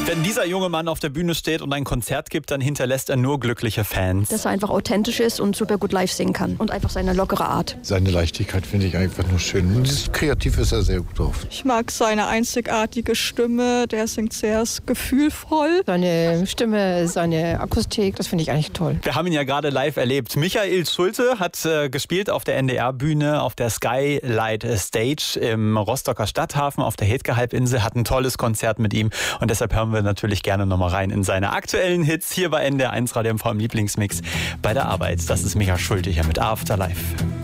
Wenn dieser junge Mann auf der Bühne steht und ein Konzert gibt, dann hinterlässt er nur glückliche Fans. Dass er einfach authentisch ist und super gut live singen kann. Und einfach seine lockere Art. Seine Leichtigkeit finde ich einfach nur schön. Und kreativ ist er sehr gut drauf. Ich mag seine einzigartige Stimme. Der singt sehr gefühlvoll. Seine Stimme, seine Akustik, das finde ich eigentlich toll. Wir haben ihn ja gerade live erlebt. Michael Schulte hat gespielt auf der NDR-Bühne, auf der Skylight Stage im Rostocker Stadthafen, auf der Hetke-Halbinsel. Hat ein tolles Konzert mit ihm. Und deshalb hören wir natürlich gerne nochmal rein in seine aktuellen Hits hier bei NDR1 Radio MV im Lieblingsmix bei der Arbeit. Das ist Michael Schulte hier mit Afterlife.